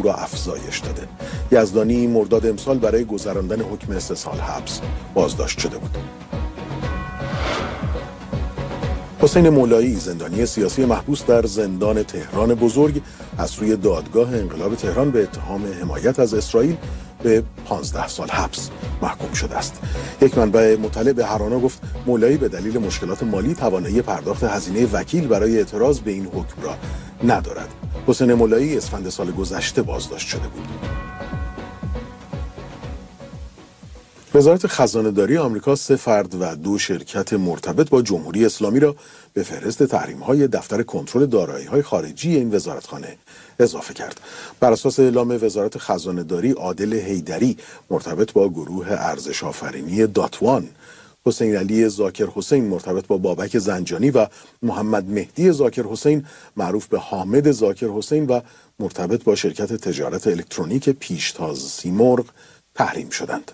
را افزایش داده. یزدانی مرداد امسال برای گذراندن حکم 3 سال حبس بازداشت شده بود. حسین مولایی زندانی سیاسی محبوس در زندان تهران بزرگ از سوی دادگاه انقلاب تهران به اتهام حمایت از اسرائیل به 15 سال حبس محکوم شده است. یک منبع مطلع به هرانا گفت مولایی به دلیل مشکلات مالی توانایی پرداخت هزینه وکیل برای اعتراض به این حکم را ندارد. حسین مولایی اسفند سال گذشته بازداشت شده بود. وزارت خزانه‌داری آمریکا 3 فرد و 2 شرکت مرتبط با جمهوری اسلامی را به فهرست تحریم‌های دفتر کنترل دارایی‌های خارجی این وزارتخانه اضافه کرد. بر اساس اعلام وزارت خزانه‌داری، عادل حیدری مرتبط با گروه ارزش آفرینی داتوان، حسین علی ذاکر حسین مرتبط با بابک زنجانی و محمد مهدی ذاکر حسین معروف به حامد ذاکر حسین و مرتبط با شرکت تجارت الکترونیک پیشتاز سیمرغ تحریم شدند.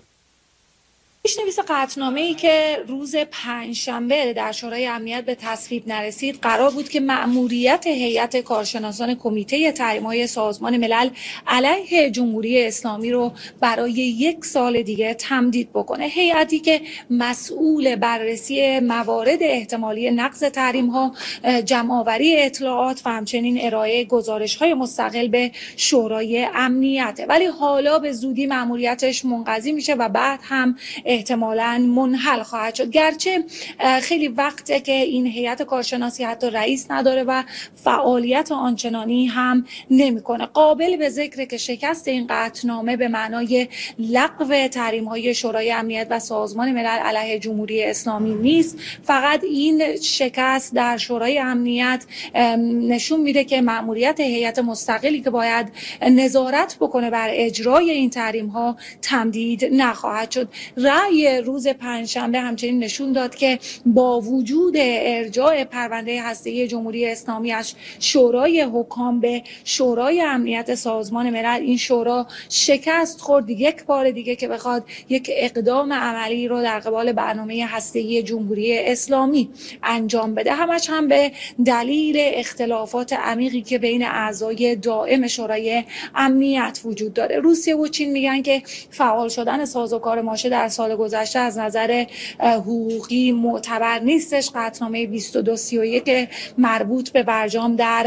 پیشنویس قطعنامه‌ای که روز پنجشنبه در شورای امنیت به تصویب نرسید قرار بود که مأموریت هیئت کارشناسان کمیته تحریم‌های سازمان ملل علیه جمهوری اسلامی رو برای 1 سال دیگه تمدید بکنه. هیئتی که مسئول بررسی موارد احتمالی نقض تحریم‌ها، جمع‌آوری اطلاعات و همچنین ارائه گزارش‌های مستقل به شورای امنیته، ولی حالا به زودی مأموریتش منقضی میشه و بعد هم احتمالاً منحل خواهد شد. گرچه خیلی وقته که این هیئت کارشناسی حتی رئیس نداره و فعالیت آنچنانی هم نمیکنه. قابل به ذکر که شکست این قطعنامه به معنای لغو تحریم‌های شورای امنیت و سازمان ملل علیه جمهوری اسلامی نیست. فقط این شکست در شورای امنیت نشون میده که مأموریت هیئت مستقلی که باید نظارت بکنه بر اجرای این تحریم‌ها تمدید نخواهد شد. رأی روز پنجشنبه همچنین نشون داد که با وجود ارجاع پرونده هسته‌ای جمهوری اسلامی از شورای حکام به شورای امنیت سازمان ملل، این شورا شکست خورد یک بار دیگه که بخواد یک اقدام عملی رو در قبال برنامه هسته‌ای جمهوری اسلامی انجام بده. همش هم به دلیل اختلافات عمیقی که بین اعضای دائم شورای امنیت وجود داره. روسیه و چین میگن که فعال شدن سازوکار ماشه در سال گذشته از نظر حقوقی معتبر نیستش. قطعنامه 2231 مربوط به برجام در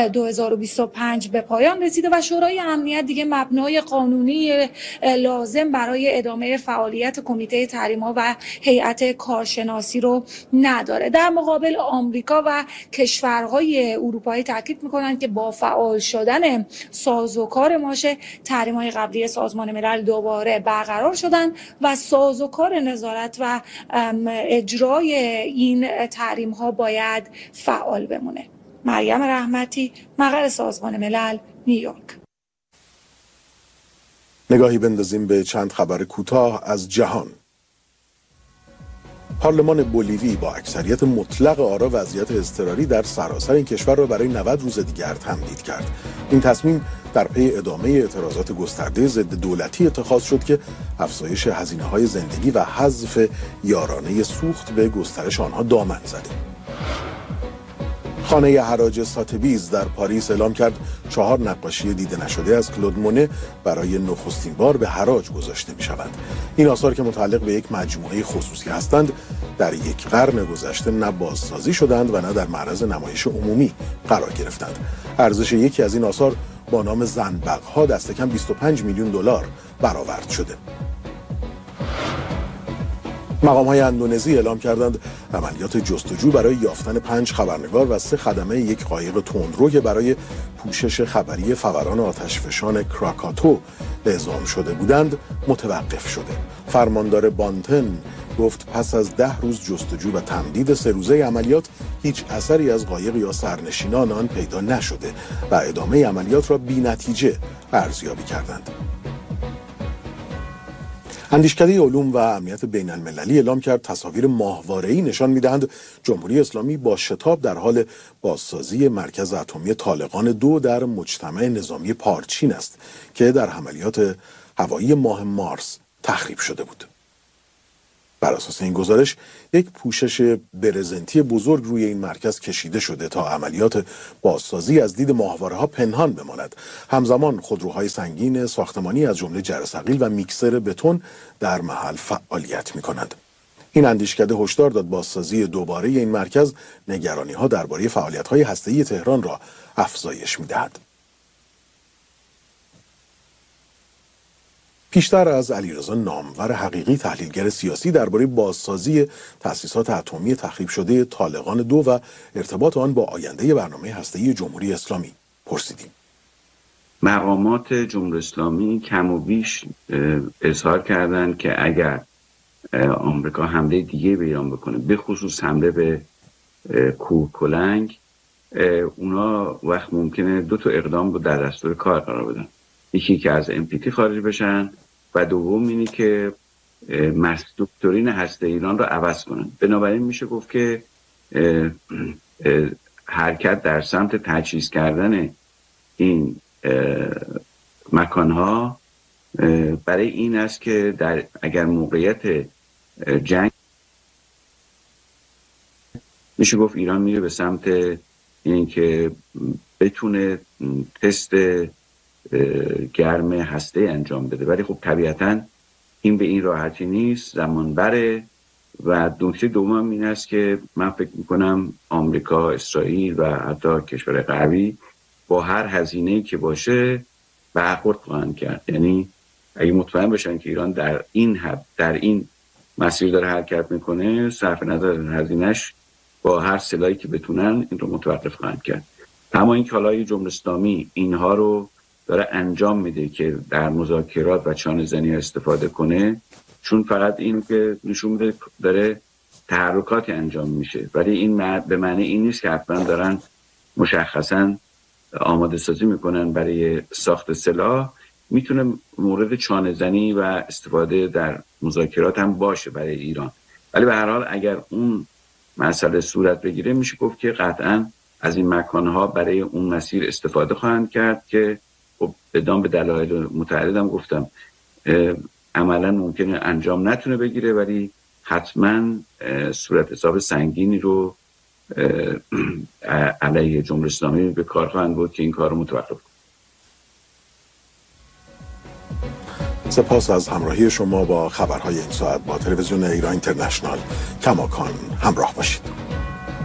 2025 به پایان رسیده و شورای امنیت دیگه مبنای قانونی لازم برای ادامه فعالیت کمیته تحریم‌ها و هیئت کارشناسی رو نداره. در مقابل آمریکا و کشورهای اروپایی تاکید میکنن که با فعال شدن سازوکار ماشه تحریم‌های قبلی سازمان ملل دوباره برقرار شدن و سازوکار نظارت و اجرای این تحریم‌ها باید فعال بمونه. مریم رحمتی، مقر سازمان ملل، نیویورک. نگاهی بندازیم به چند خبر کوتاه از جهان. پارلمان بولیوی با اکثریت مطلق آرا وضعیت اضطراری در سراسر این کشور را برای 90 روز دیگر تمدید کرد. این تصمیم در پی ادامه اعتراضات گسترده ضد دولتی اتخاذ شد که افزایش هزینه‌های زندگی و حذف یارانه سوخت به گسترش آنها دامن زده. خانه حراج ساتبیز در پاریس اعلام کرد 4 نقاشی دیده نشده از کلود مونه برای نخستین بار به حراج گذاشته می شوند. این آثار که متعلق به یک مجموعه خصوصی هستند در 1 قرن گذشته نه بازسازی شدند و نه در معرض نمایش عمومی قرار گرفتند. ارزش یکی از این آثار با نام زنبق‌ها دست کم 25 میلیون دلار برآورد شده. مقام‌های اندونزی اعلام کردند عملیات جستجو برای یافتن 5 خبرنگار و 3 خدمه یک قایق تندرو که برای پوشش خبری فوران آتشفشان کراکاتو اعزام شده بودند متوقف شده. فرماندار بانتن گفت پس از 10 روز جستجو و تمدید 3 روزه عملیات هیچ اثری از قایق یا سرنشینان آن پیدا نشده و ادامه عملیات را بی‌نتیجه ارزیابی کردند. اندیشکده علوم و امنیت بین المللی اعلام کرد تصاویر ماهواره‌ای نشان می‌دهند جمهوری اسلامی با شتاب در حال بازسازی مرکز اتمی طالقان 2 در مجتمع نظامی پارچین است که در عملیات هوایی ماه مارس تخریب شده بود. بر اساس این گزارش یک پوشش برزنتی بزرگ روی این مرکز کشیده شده تا عملیات بازسازی از دید ماهواره‌ها پنهان بماند. همزمان خودروهای سنگین ساختمانی از جمله جرثقیل و میکسر بتون در محل فعالیت می‌کنند. این اندیشکده هشدار داد بازسازی دوباره این مرکز نگرانی‌ها درباره فعالیت‌های هسته‌ای تهران را افزایش می‌دهد. پیشتر از علیرضا نامور حقیقی، تحلیلگر سیاسی، درباره بازسازی تأسیسات اتمی تخریب شده طالقان 2 و ارتباط آن با آینده برنامه هسته‌ای جمهوری اسلامی پرسیدیم. مقامات جمهوری اسلامی کم و بیش اظهار کردند که اگر آمریکا حمله دیگه به ایران بکنه، به خصوص حمله به کوهکلنگ، اونا وقت ممکنه 2 تا اقدام رو در دستور کار قرار بدن. یکی که از NPT خارج بشن و دوم اینی که دکترین هسته ایران رو عوض کنن. بنابراین میشه گفت که حرکت در سمت تجهیز کردن این مکانها برای این است که اگر موقعیت جنگ میشه گفت ایران میره به سمت این که بتونه تست گرم هسته انجام بده. ولی خب طبیعتاً این به این راحتی نیست، زمان بره. و نکته دوم این است که من فکر میکنم آمریکا، اسرائیل و حتی کشور غربی با هر هزینه‌ای که باشه برخورد خواهند کرد. یعنی اگه مطمئن باشن که ایران در این مسیر داره حرکت میکنه، صرف نظر از هزینه‌اش با هر سلاحی که بتونن این رو متوقف خواهند کرد. اما این کالای جمهوری اسلامی اینها رو داره انجام میده که در مذاکرات و چانه‌زنی استفاده کنه، چون فقط این که نشون میده داره تحرکاتی انجام میشه، ولی این به معنی این نیست که حتما دارن مشخصا آماده سازی میکنن برای ساخت سلاح. میتونه مورد چانه‌زنی و استفاده در مذاکرات هم باشه برای ایران، ولی به هر حال اگر اون مسئله صورت بگیره میشه گفت که قطعا از این مکانها برای اون مسیر استفاده خواهند کرد که خب به دلایل متعددم گفتم عملا ممکنه انجام نتونه بگیره، ولی حتما صورت حساب سنگینی رو علیه جمهوری اسلامی به کار خواهند بود که این کار رو متوقف کنه. سپاس از همراهی شما با خبرهای این ساعت با تلویزیون ایران اینترنشنال. کماکان همراه باشید.